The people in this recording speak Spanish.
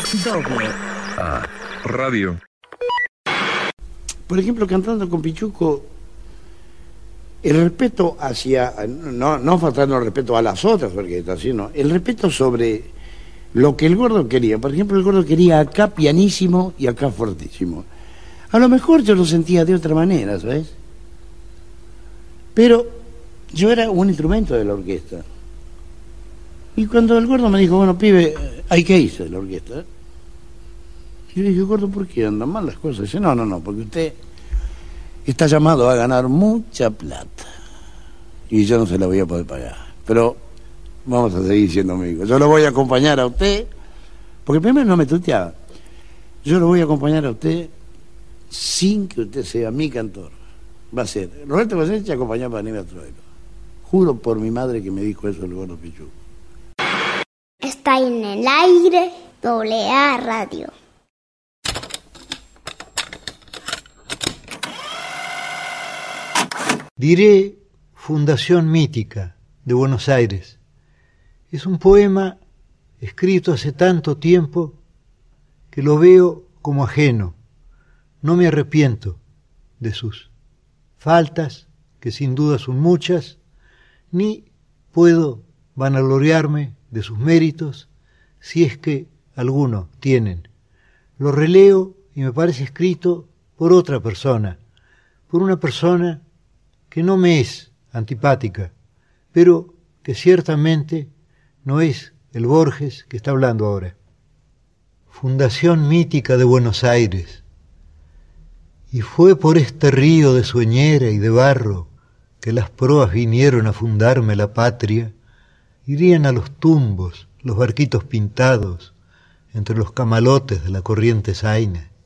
Doble. Ah, radio. Por ejemplo, cantando con Pichuco, el respeto hacia, no faltando el respeto a las otras orquestas, sino el respeto sobre lo que el Gordo quería. Por ejemplo, el Gordo quería acá pianísimo y acá fortísimo. A lo mejor yo lo sentía de otra manera, ¿sabes? Pero yo era un instrumento de la orquesta. Y cuando el Gordo me dijo, bueno, pibe, hay que irse de la orquesta. Yo le dije, Gordo, ¿por qué andan mal las cosas? Dice, no, porque usted está llamado a ganar mucha plata y yo no se la voy a poder pagar. Pero vamos a seguir siendo amigos. Yo lo voy a acompañar a usted, porque primero no me tuteaba. Yo lo voy a acompañar a usted sin que usted sea mi cantor. Va a ser Roberto Goyeneche acompañado por Aníbal Troilo. Juro por mi madre que me dijo eso el Gordo Pichuco. Está en el aire, AA Radio. Diré Fundación Mítica de Buenos Aires. Es un poema escrito hace tanto tiempo que lo veo como ajeno. No me arrepiento de sus faltas, que sin duda son muchas, ni puedo vanagloriarme de sus méritos, si es que alguno tienen. Lo releo y me parece escrito por otra persona, por una persona que no me es antipática, pero que ciertamente no es el Borges que está hablando ahora. Fundación Mítica de Buenos Aires. Y fue por este río de sueñera y de barro que las proas vinieron a fundarme la patria. Irían a los tumbos los barquitos pintados entre los camalotes de la corriente zaina.